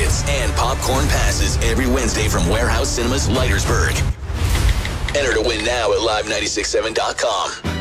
tickets and popcorn passes every Wednesday from Warehouse Cinemas, Leitersburg. Enter to win now at live967.com.